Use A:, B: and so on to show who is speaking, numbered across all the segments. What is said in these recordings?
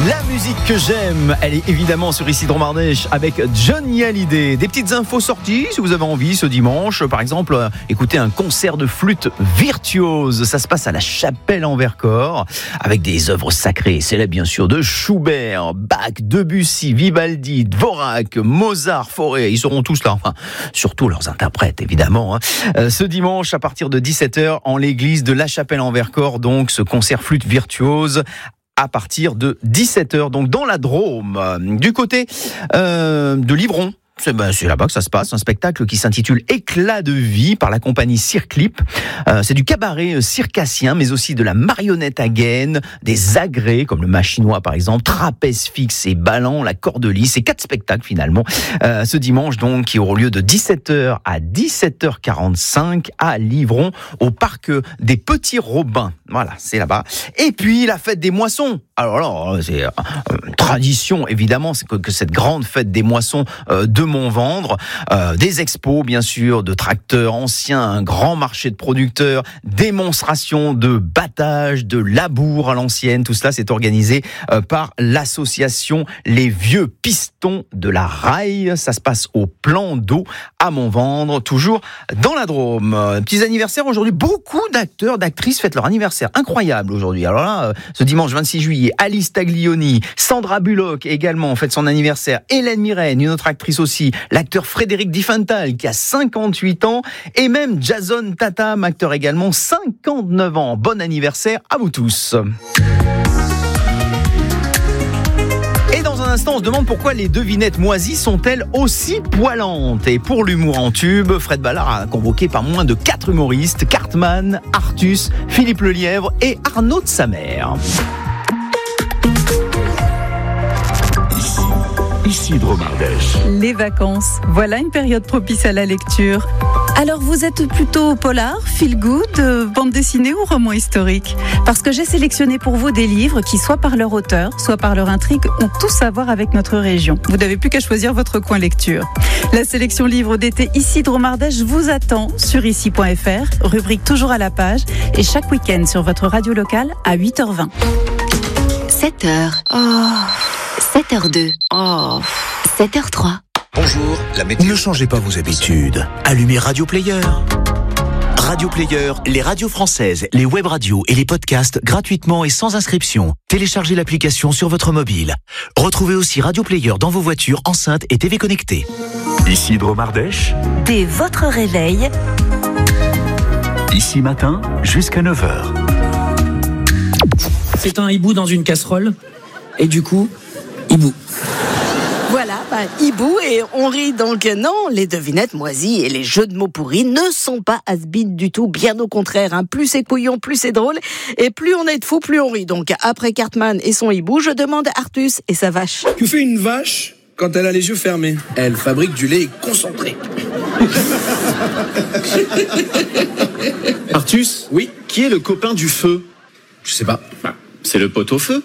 A: La musique que j'aime, elle est évidemment sur Isidro Mardèche avec Johnny Hallyday. Des petites infos sorties si vous avez envie ce dimanche. Par exemple, écoutez un concert de flûte virtuose. Ça se passe à la Chapelle en Vercors avec des œuvres sacrées célèbres bien sûr de Schubert, Bach, Debussy, Vivaldi, Dvorak, Mozart, Fauré. Ils seront tous là, enfin surtout leurs interprètes évidemment. Ce dimanche à partir de 17h en l'église de la Chapelle en Vercors, donc ce concert flûte virtuose à partir de 17h, donc dans la Drôme. Du côté de Livron, c'est là-bas que ça se passe, un spectacle qui s'intitule Éclat de vie par la compagnie Circlip. C'est du cabaret circassien, mais aussi de la marionnette à gaine, des agrès comme le machinois par exemple, trapèze fixe et ballant, la corde lisse. C'est 4 spectacles finalement. Ce dimanche donc, qui auront lieu de 17h à 17h45 à Livron, au parc des Petits Robins. Voilà, c'est là-bas. Et puis la fête des moissons. Alors là, c'est une tradition évidemment, c'est que cette grande fête des moissons de Montvendre, des expos bien sûr, de tracteurs anciens, un grand marché de producteurs, démonstration de battage, de labour à l'ancienne. Tout cela c'est organisé par l'association Les Vieux Pistons de la Raille. Ça se passe au Plan d'eau à Montvendre, toujours dans la Drôme. Petits anniversaires aujourd'hui, beaucoup d'acteurs, d'actrices fêtent leur anniversaire. Incroyable aujourd'hui. Alors là, ce dimanche 26 juillet, Alice Taglioni, Sandra Bullock également fête son anniversaire, Hélène Mirren, une autre actrice aussi, l'acteur Frédéric Diffenthal qui a 58 ans, et même Jason Tatum, acteur également, 59 ans. Bon anniversaire à vous tous. Et dans un instant, on se demande pourquoi les devinettes moisies sont-elles aussi poilantes. Et pour l'humour en tube, Fred Ballard a convoqué par moins de 4 humoristes, Cartman, Artus, Philippe Lelièvre et Arnaud de Samer.
B: Isidro Mardèche.
C: Les vacances, voilà une période propice à la lecture. Alors vous êtes plutôt polar, feel good, bande dessinée ou roman historique ? Parce que j'ai sélectionné pour vous des livres qui, soit par leur auteur, soit par leur intrigue, ont tous à voir avec notre région. Vous n'avez plus qu'à choisir votre coin lecture. La sélection livres d'été Isidro Mardèche vous attend sur ici.fr, rubrique toujours à la page, et chaque week-end sur votre radio locale à 8h20.
D: 7h. Oh. 7h02. Oh. 7h03.
E: Bonjour, la météo.
F: Ne changez pas vos habitudes. Allumez Radio Player. Radio Player, les radios françaises, les web radios et les podcasts gratuitement et sans inscription. Téléchargez l'application sur votre mobile. Retrouvez aussi Radio Player dans vos voitures, enceintes et TV connectées.
B: Isidro Mardèche.
D: Dès votre réveil.
B: Ici matin, jusqu'à 9h.
G: C'est un hibou dans une casserole. Et du coup, hibou.
H: Voilà, hibou, et on rit donc. Non, les devinettes moisies et les jeux de mots pourris ne sont pas has-been du tout, bien au contraire. Plus c'est couillon, plus c'est drôle, et plus on est de fous, plus on rit. Donc après Cartman et son hibou, je demande à Artus et sa vache.
I: Que fait une vache quand elle a les yeux fermés ? Elle fabrique du lait concentré.
J: Artus ?
I: Oui ?
J: Qui est le copain du feu ?
I: Je sais pas.
J: C'est le pot-au-feu.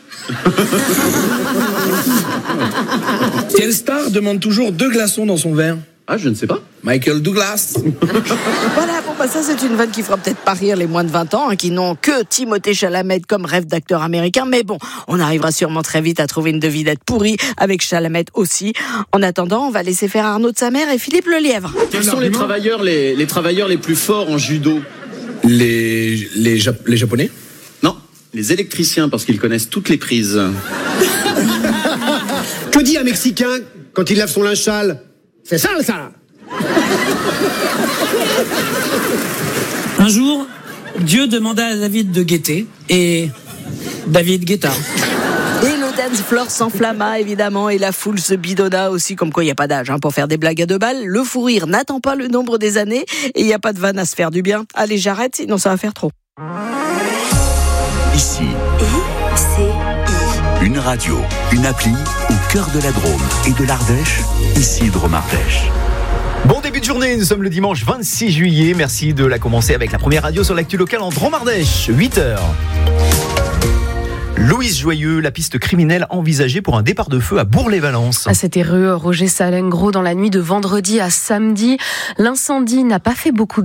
I: Quelle star demande toujours 2 glaçons dans son verre ?
J: Ah, je ne sais pas.
I: Michael Douglas.
H: Voilà, ça c'est une vanne qui fera peut-être pas rire les moins de 20 ans, qui n'ont que Timothée Chalamet comme rêve d'acteur américain, mais bon, on arrivera sûrement très vite à trouver une devinette pourrie avec Chalamet aussi. En attendant, on va laisser faire Arnaud de Samer et Philippe Lelièvre.
J: Quels sont les travailleurs les plus forts en judo ?
I: Les Japonais ?
J: Non, les électriciens, parce qu'ils connaissent toutes les prises.
K: Que dit un Mexicain quand il lave son linge sale ? C'est sale, ça.
G: Un jour, Dieu demanda à David de guetter, et David guetta.
H: Et le dance floor s'enflamma évidemment, et la foule se bidonna aussi, comme quoi il n'y a pas d'âge pour faire des blagues à 2 balles. Le fou rire n'attend pas le nombre des années, et il n'y a pas de vanne à se faire du bien. Allez, j'arrête, sinon ça va faire trop.
B: Ici. Une radio, une appli au cœur de la Drôme et de l'Ardèche. Isidro Mardèche.
A: Bon début de journée, nous sommes le dimanche 26 juillet. Merci de la commencer avec la première radio sur l'actu locale en Drôme-Ardèche, 8h. Louise Joyeux, la piste criminelle envisagée pour un départ de feu à Bourg-les-Valences.
L: C'était rue Roger Salengro dans la nuit de vendredi à samedi. L'incendie n'a pas fait beaucoup